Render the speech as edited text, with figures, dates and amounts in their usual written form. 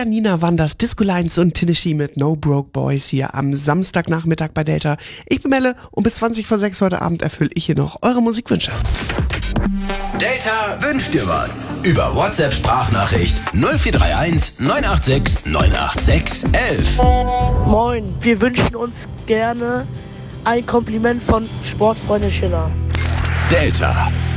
Janina Wanders, Disco Lines und Tennessee mit No Broke Boys hier am Samstagnachmittag bei Delta. Ich bin Melle und bis 20:06 heute Abend erfülle ich hier noch eure Musikwünsche. Delta wünscht dir was. Über WhatsApp-Sprachnachricht 0431 986 986 11. Moin, wir wünschen uns gerne ein Kompliment von Sportfreundin Schiller. Delta.